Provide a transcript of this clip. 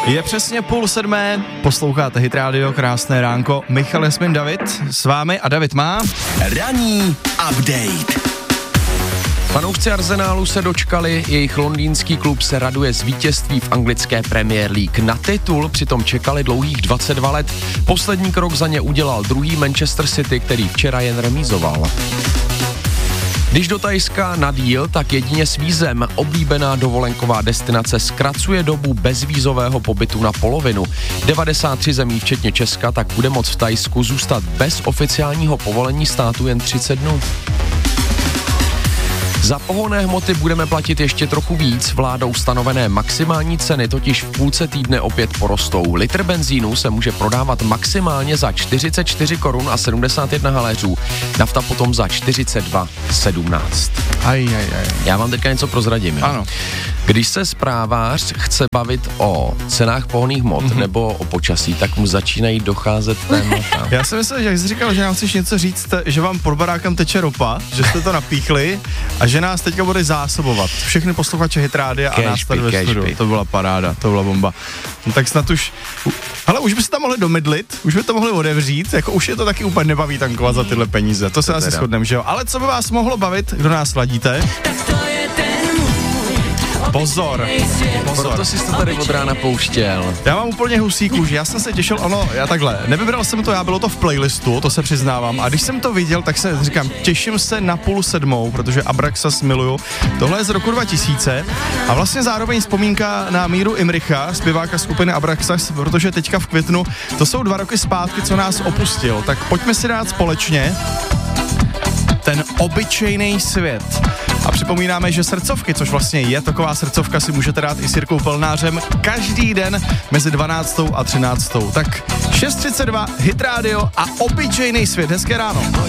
Je přesně 6:30, posloucháte Hit Radio, krásné ránko. Michal, Jasmin, David s vámi a David má ranní update. Fanoušci Arsenálu se dočkali, jejich londýnský klub se raduje z vítězství v anglické Premier League. Na titul přitom čekali dlouhých 22 let. Poslední krok za ně udělal druhý Manchester City, který včera jen remízoval. Když do Thajska na díl, tak jedině s vízem. Oblíbená dovolenková destinace zkracuje dobu bezvízového pobytu na polovinu. 93 zemí, včetně Česka, tak bude moct v Thajsku zůstat bez oficiálního povolení státu jen 30 dnů. Za pohonné hmoty budeme platit ještě trochu víc, vládou stanovené maximální ceny totiž v půlce týdne opět porostou. Litr benzínu se může prodávat maximálně za 44 korun a 71 haléřů, nafta potom za 42,17. Já vám teďka něco prozradím. Ano. Když se zprávář chce bavit o cenách pohonných hmot nebo o počasí, tak mu začínají docházet témata. Já jsem myslel, že jsi říkal, že nám chceš něco říct, že vám pod barákem teče ropa, že jste to napíchli a že nás teďka bude zásobovat. Všechny posluchače Hit Rádia a nás tady ve studiu. To byla paráda, to byla bomba. No tak snad už... Hele, už by se tam mohli domydlit, už by to mohli otevřít, jako už je to taky úplně nebaví tankovat za tyhle peníze. To se asi shodneme, že jo? Ale co by vás mohlo bavit, kdo nás ladíte? Pozor. Proto jsi to tady od rána pouštěl. Já mám úplně husí kůži, já jsem se těšil, já takhle, nevybral jsem to, bylo to v playlistu, to se přiznávám, a když jsem to viděl, tak se říkám, těším se na 6:30, protože Abraxas miluju. Tohle je z roku 2000 a vlastně zároveň vzpomínka na Míru Imricha, zpěváka skupiny Abraxas, protože teďka v květnu, to jsou 2 roky zpátky, co nás opustil, tak pojďme si dát společně Ten obyčejný svět. A připomínáme, že srdcovky, což vlastně je taková srdcovka, si můžete dát i s Jirkou Pelnářem každý den mezi 12. a 13. Tak 6:32, Hit Radio a obyčejný svět. Hezké ráno.